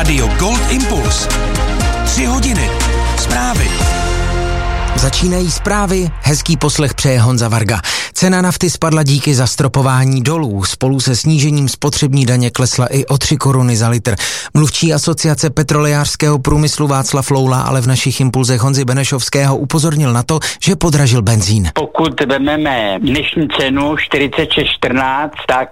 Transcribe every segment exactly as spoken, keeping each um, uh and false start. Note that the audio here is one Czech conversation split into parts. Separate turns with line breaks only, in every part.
Rádio Gold Impuls. Tři hodiny. Zprávy.
Začínají zprávy, hezký poslech přeje Honza Varga. Cena nafty spadla díky zastropování dolů. Spolu se snížením spotřební daně klesla i o tři koruny za litr. Mluvčí asociace petrolejářského průmyslu Václav Loula ale v našich impulzech Honzy Benešovského upozornil na to, že podražil benzín.
Pokud vezmeme dnešní cenu čtyřicet šest čtrnáct, tak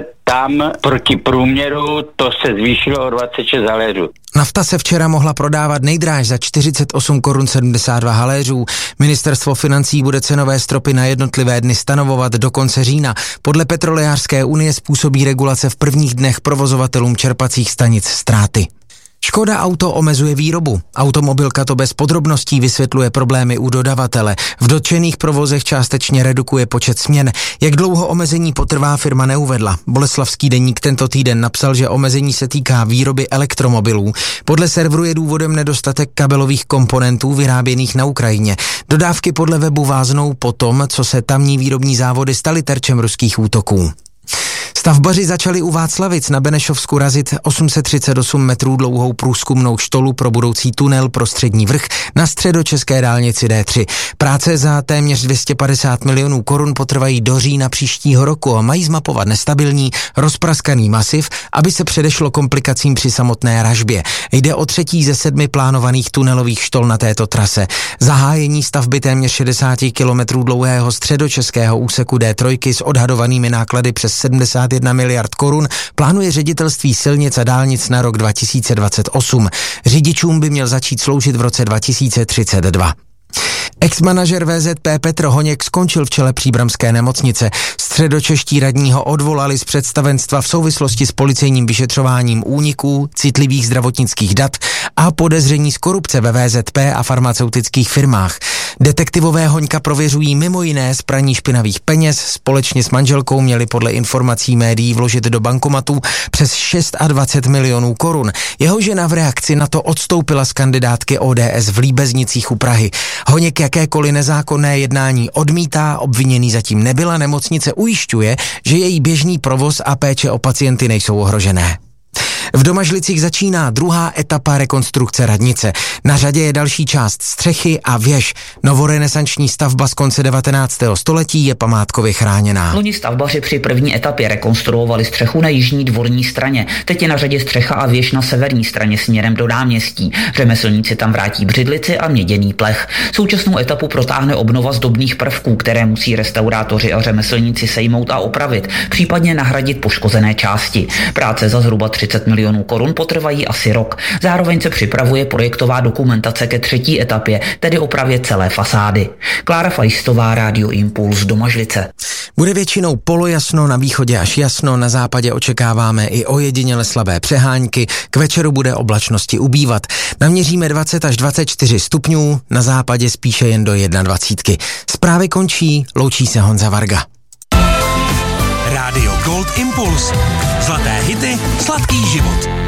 tam proti průměru to se zvýšilo o dvacet šest haléřů.
Nafta se včera mohla prodávat nejdráž za čtyřicet osm korun sedmdesát dva haléřů. Ministerstvo financí bude cenové stropy na jednotlivé dny stanovovat do konce října. Podle Petrolejářské unie způsobí regulace v prvních dnech provozovatelům čerpacích stanic ztráty. Škoda Auto omezuje výrobu. Automobilka to bez podrobností vysvětluje problémy u dodavatele. V dotčených provozech částečně redukuje počet směn. Jak dlouho omezení potrvá, firma neuvedla. Boleslavský deník tento týden napsal, že omezení se týká výroby elektromobilů. Podle serveru je důvodem nedostatek kabelových komponentů vyráběných na Ukrajině. Dodávky podle webu váznou po tom, co se tamní výrobní závody staly terčem ruských útoků. Stavbaři začali u Václavic na Benešovsku razit osm set třicet osm metrů dlouhou průzkumnou štolu pro budoucí tunel pro střední vrch na středočeské dálnici D tři. Práce za téměř dvě stě padesát milionů korun potrvají do října příštího roku a mají zmapovat nestabilní, rozpraskaný masiv, aby se předešlo komplikacím při samotné ražbě. Jde o třetí ze sedmi plánovaných tunelových štol na této trase. Zahájení stavby téměř šedesát kilometrů dlouhého středočeského úseku D tři s odhadovanými náklady přes sedmdesát jedna miliard korun plánuje ředitelství silnic a dálnic na rok dva tisíce dvacet osm. Řidičům by měl začít sloužit v roce dva tisíce třicet dva. Ex-manažer V Z P Petr Honěk skončil v čele příbramské nemocnice. Středočeští radní ho odvolali z představenstva v souvislosti s policejním vyšetřováním úniků, citlivých zdravotnických dat a podezření z korupce ve V Z P a farmaceutických firmách. Detektivové Hoňka prověřují mimo jiné praní špinavých peněz. Společně s manželkou měli podle informací médií vložit do bankomatu přes dvacet šest milionů korun. Jeho žena v reakci na to odstoupila z kandidátky O D S v Líbeznicích u Prahy. Honěk jakékoliv nezákonné jednání odmítá, obviněný zatím nebyla, nemocnice ujišťuje, že její běžný provoz a péče o pacienty nejsou ohrožené. V Domažlicích začíná druhá etapa rekonstrukce radnice. Na řadě je další část střechy a věž. Novorenesanční stavba z konce devatenáctého století je památkově chráněná.
Loni stavbaři při první etapě rekonstruovali střechu na jižní dvorní straně. Teď je na řadě střecha a věž na severní straně směrem do náměstí. Řemeslníci tam vrátí břidlici a měděný plech. Současnou etapu protáhne obnova zdobných prvků, které musí restaurátoři a řemeslníci sejmout a opravit, případně nahradit poškozené části. Práce za zhruba třicet milionů korun potrvají asi rok. Zároveň se připravuje projektová dokumentace ke třetí etapě, tedy opravě celé fasády. Klára Fajstová, Rádio Impuls, Domažlice.
Bude většinou polojasno, na východě až jasno, na západě očekáváme i ojediněle slabé přehánky, k večeru bude oblačnosti ubývat. Naměříme dvacet až dvacet čtyři stupňů, na západě spíše jen do dvacet jedna. Zprávy končí, loučí se Honza Varga.
Rádio Gold Impuls. Zlaté hity, sladký život.